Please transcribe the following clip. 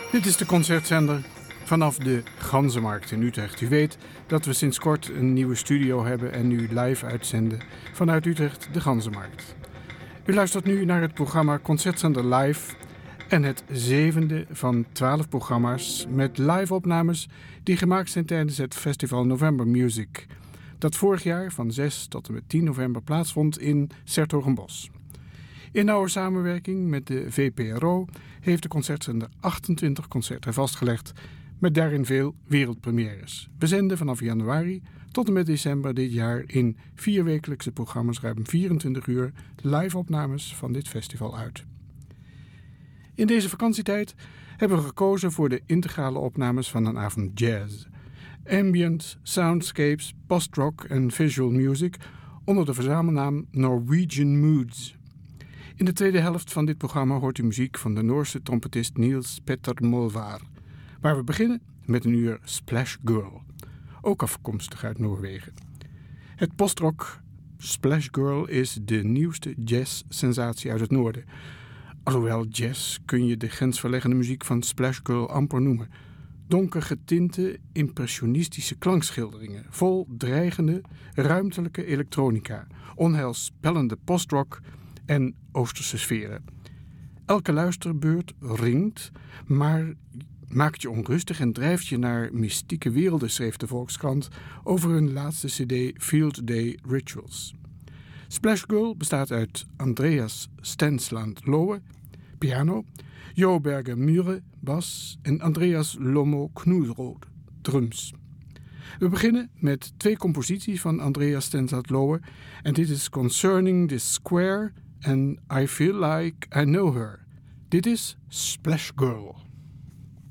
Dit is de concertzender vanaf de Ganzenmarkt in Utrecht. U weet dat we sinds kort een nieuwe studio hebben en nu live uitzenden vanuit Utrecht, de Ganzenmarkt. U luistert nu naar het programma Concertzender Live en het 7e van 12 programma's met live-opnames die gemaakt zijn tijdens het festival November Music, dat vorig jaar van 6 tot en met 10 november plaatsvond in 's-Hertogenbosch. In nauwe samenwerking met de VPRO heeft de concertzender 28 concerten vastgelegd, met daarin veel wereldpremières. We zenden vanaf januari tot en met december dit jaar in 4 wekelijkse programma's ruim 24 uur live-opnames van dit festival uit. In deze vakantietijd hebben we gekozen voor de integrale opnames van een avond jazz. Ambient, soundscapes, post-rock en visual music onder de verzamelnaam Norwegian Moods. In de tweede helft van dit programma hoort u muziek van de Noorse trompetist Niels Petter Molvær, waar we beginnen met een uur Splash Girl, ook afkomstig uit Noorwegen. Het postrock Splash Girl is de nieuwste jazz-sensatie uit het noorden. Alhoewel jazz kun je de grensverleggende muziek van Splash Girl amper noemen. Donker getinte, impressionistische klankschilderingen, vol dreigende, ruimtelijke elektronica, onheilspellende postrock en oosterse sferen. Elke luisterbeurt ringt, maar maakt je onrustig en drijft je naar mystieke werelden, schreef de Volkskrant over hun laatste cd Field Day Rituals. Splash Girl bestaat uit Andreas Stensland Lohe, piano, Jo Berger Mure, bas en Andreas Lomo Knudroth, drums. We beginnen met 2 composities van Andreas Stensland Lohe en dit is Concerning the Square en I Feel Like I Know Her. Dit is Splash Girl.